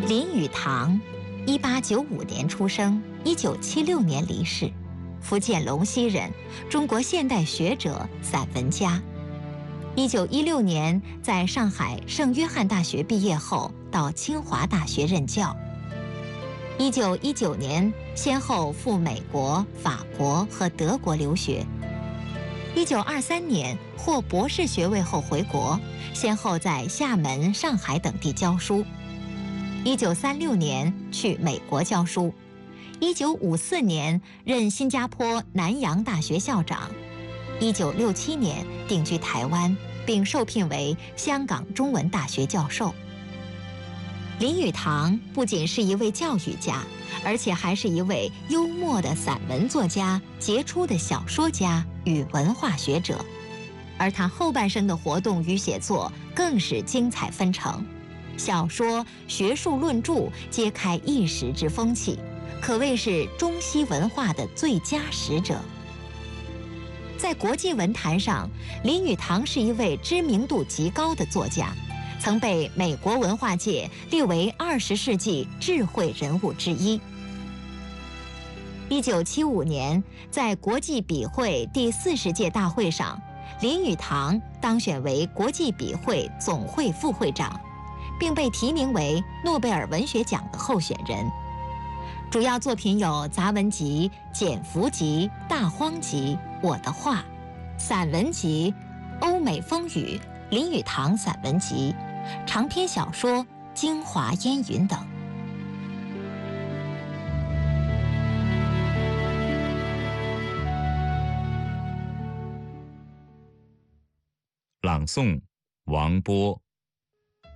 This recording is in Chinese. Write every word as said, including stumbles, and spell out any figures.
林语堂，一八九五年出生，一九七六年离世，福建龙溪人，中国现代学者、散文家。一九一六年在上海圣约翰大学毕业后，到清华大学任教。一九一九年先后赴美国、法国和德国留学。一九二三年获博士学位后回国，先后在厦门、上海等地教书。一九三六年去美国教书。一九五四年任新加坡南洋大学校长。一九六七年定居台湾，并受聘为香港中文大学教授。林语堂不仅是一位教育家，而且还是一位幽默的散文作家、杰出的小说家与文化学者，而他后半生的活动与写作更是精彩纷呈，小说、学术论著皆开一时之风气，可谓是中西文化的最佳使者。在国际文坛上，林语堂是一位知名度极高的作家，曾被美国文化界列为二十世纪智慧人物之一。一九七五年，在国际笔会第四十届大会上，林语堂当选为国际笔会总会副会长，并被提名为诺贝尔文学奖的候选人。主要作品有杂文集《简福集》《大荒集》《我的画》，散文集《欧美风雨》《林语堂散文集》，长篇小说《京华烟云》等。 朗诵：王波。